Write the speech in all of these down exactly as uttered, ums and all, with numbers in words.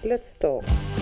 Let's talk.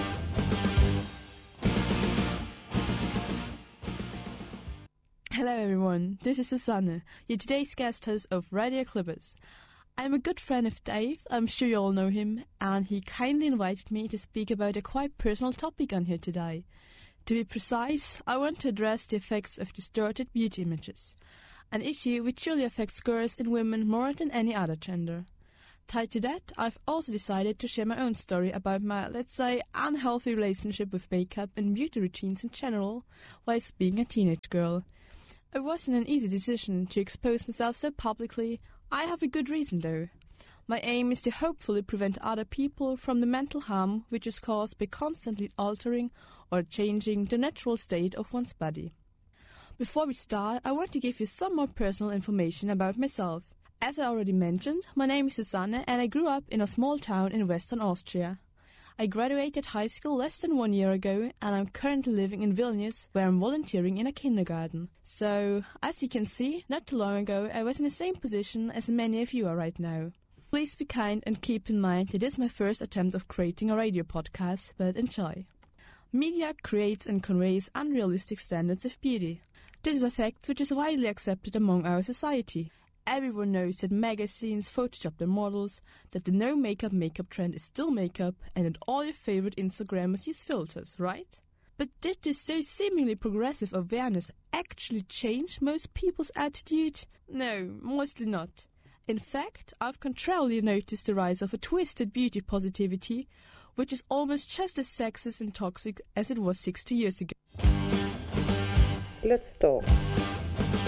Hello everyone, this is Susanne, your today's guest host of Radio Clippers. I'm a good friend of Dave, I'm sure you all know him, and he kindly invited me to speak about a quite personal topic on here today. To be precise, I want to address the effects of distorted beauty images, an issue which surely affects girls and women more than any other gender. Tied to that, I've also decided to share my own story about my, let's say, unhealthy relationship with makeup and beauty routines in general, whilst being a teenage girl. It wasn't an easy decision to expose myself so publicly. I have a good reason though. My aim is to hopefully prevent other people from the mental harm which is caused by constantly altering or changing the natural state of one's body. Before we start, I want to give you some more personal information about myself. As I already mentioned, my name is Susanne and I grew up in a small town in western Austria. I graduated high school less than one year ago and I'm currently living in Vilnius where I'm volunteering in a kindergarten. So, as you can see, not too long ago I was in the same position as many of you are right now. Please be kind and keep in mind that this is my first attempt of creating a radio podcast, but enjoy. Media creates and conveys unrealistic standards of beauty. This is a fact which is widely accepted among our society. Everyone knows that magazines Photoshop their models, that the no makeup makeup trend is still makeup, and that all your favorite Instagrammers use filters, right? But did this so seemingly progressive awareness actually change most people's attitude? No, mostly not. In fact, I've contrarily noticed the rise of a twisted beauty positivity, which is almost just as sexist and toxic as it was sixty years ago. Let's talk.